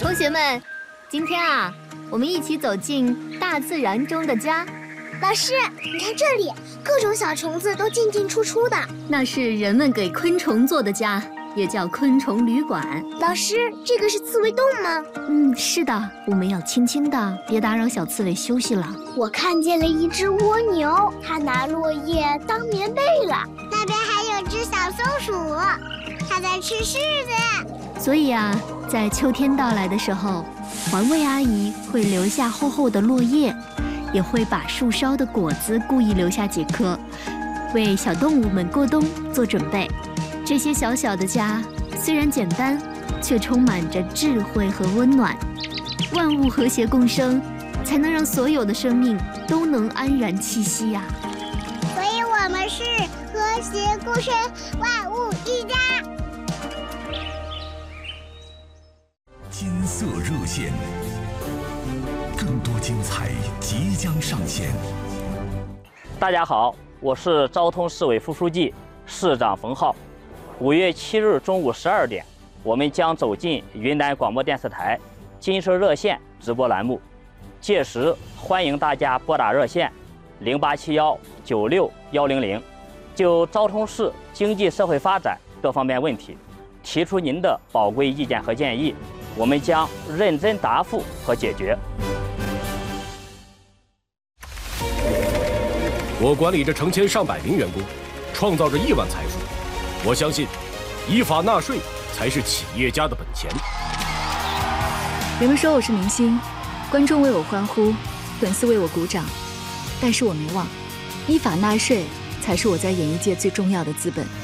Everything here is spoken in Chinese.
同学们，今天啊，我们一起走进大自然中的家。 老师，你看这里，各种小虫子都进进出出的。 那是人们给昆虫做的家，也叫昆虫旅馆。 老师，这个是刺猬洞吗？ 是的，我们要轻轻的，别打扰小刺猬休息了。 我看见了一只蜗牛，它拿落叶当棉被了。那边还有只小松鼠，它在吃柿子。 所以啊，在秋天到来的时候，环卫阿姨会留下厚厚的落叶，也会把树梢的果子故意留下几颗，为小动物们过冬做准备。这些小小的家虽然简单，却充满着智慧和温暖。万物和谐共生，才能让所有的生命都能安然栖息呀。 所以我们是和谐共生，万物一家。 金色热线，更多精彩即将上线。 大家好，我是昭通市委副书记、市长冯浩。5月7日中午12点，我们将走进云南广播电视台金色热线直播栏目，届时欢迎大家拨打热线0871961100，就昭通市经济社会发展各方面问题提出您的宝贵意见和建议，我们将认真答复和解决。 我管理着成千上百名员工，创造着亿万财富。我相信，依法纳税才是企业家的本钱。 人们说我是明星，观众为我欢呼，粉丝为我鼓掌，但是我没忘，依法纳税才是我在演艺界最重要的资本。